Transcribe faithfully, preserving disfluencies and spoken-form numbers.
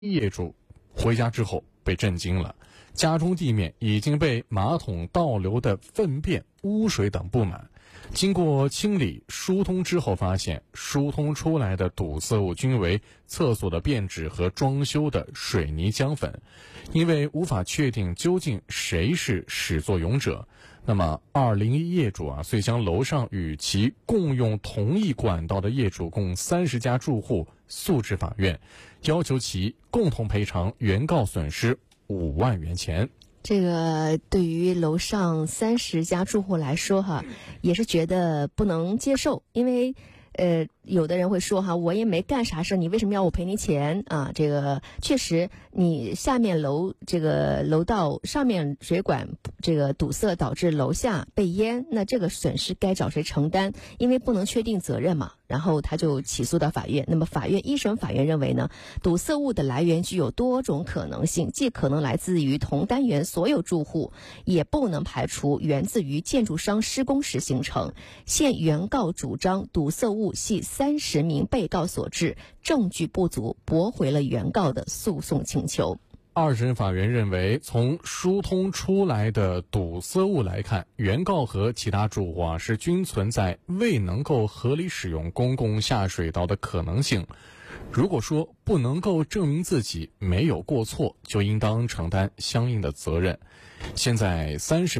业主回家之后被震惊了，家中地面已经被马桶倒流的粪便、污水等布满。经过清理疏通之后，发现疏通出来的堵塞物均为厕所的便纸和装修的水泥浆粉。因为无法确定究竟谁是始作俑者，那么二零一业主啊，遂将楼上与其共用同一管道的业主共三十家住户诉至法院，要求其共同赔偿原告损失五万元钱。 这个对于楼上三十家住户来说哈，也是觉得不能接受，因为呃，有的人会说哈，我也没干啥事，你为什么要我赔你钱啊？这个确实，你下面楼这个楼道上面水管这个堵塞导致楼下被淹，那这个损失该找谁承担？因为不能确定责任嘛。然后他就起诉到法院。那么法院一审法院认为呢，堵塞物的来源具有多种可能性，既可能来自于同单元所有住户，也不能排除源自于建筑商施工时形成。现原告主张堵塞物系三十名被告所致，证据不足，驳回了原告的诉讼请求。 二审法院认为，从疏通出来的堵塞物来看，原告和其他住户啊是均存在未能够合理使用公共下水道的可能性。如果说不能够证明自己没有过错，就应当承担相应的责任。现在三十